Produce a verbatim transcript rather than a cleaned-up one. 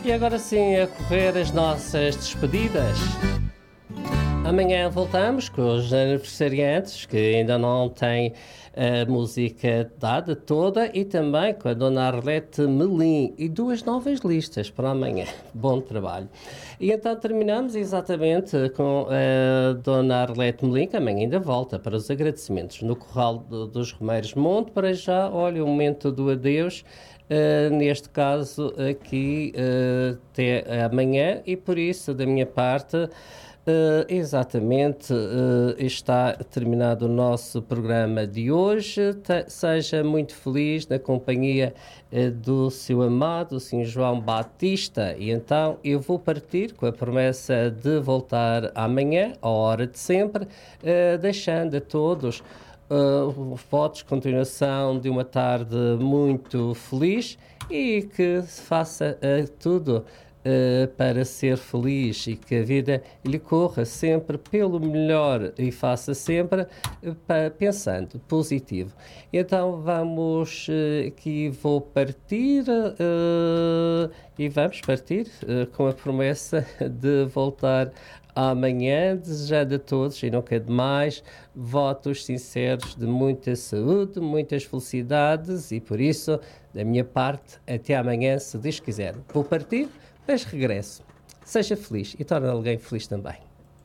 E agora sim, a correr as nossas despedidas. Amanhã voltamos com os aniversariantes que ainda não têm a música dada toda e também com a Dona Arlete Melim e duas novas listas para amanhã. Bom trabalho. E então terminamos exatamente com a Dona Arlete Melim, que amanhã ainda volta para os agradecimentos no Corral do, dos Romeiros Monte. Para já, olha, o momento do adeus. Uh, neste caso aqui uh, até amanhã e por isso da minha parte uh, exatamente uh, está terminado o nosso programa de hoje. Te, seja muito feliz na companhia uh, do seu amado, o senhor João Batista, e então eu vou partir com a promessa de voltar amanhã à hora de sempre, uh, deixando a todos Uh, votos de continuação de uma tarde muito feliz e que se faça uh, tudo uh, para ser feliz e que a vida lhe corra sempre pelo melhor e faça sempre uh, pa, pensando positivo. Então vamos uh, aqui, vou partir uh, e vamos partir uh, com a promessa de voltar amanhã, desejando a todos, e nunca demais, votos sinceros de muita saúde, muitas felicidades e, por isso, da minha parte, até amanhã, se Deus quiser. Vou partir, mas regresso. Seja feliz e torne alguém feliz também.